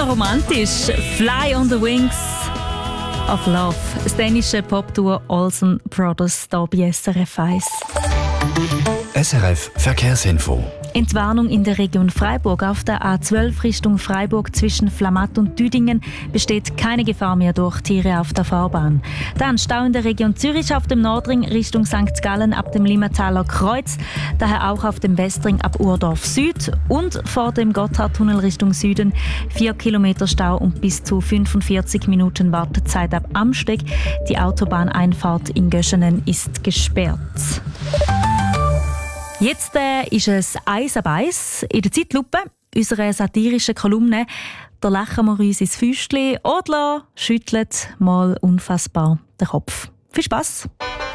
romantisch. Fly on the Wings of Love. Das dänische Popduo Olsen Brothers hier bei SRF 1. SRF Verkehrsinfo. Entwarnung in der Region Freiburg. Auf der A12 Richtung Freiburg zwischen Flamatt und Düdingen besteht keine Gefahr mehr durch Tiere auf der Fahrbahn. Dann Stau in der Region Zürich auf dem Nordring Richtung St. Gallen ab dem Limmataler Kreuz. Daher auch auf dem Westring ab Urdorf Süd. Und vor dem Gotthardtunnel Richtung Süden 4 Kilometer Stau und bis zu 45 Minuten Wartezeit ab Amsteg. Die Autobahneinfahrt in Göschenen ist gesperrt. Jetzt ist es «Eis ab Eis» in der Zeitlupe, unserer satirischen Kolumne. Da lachen wir uns ins Füßchen oder schütteln mal unfassbar den Kopf. Viel Spass!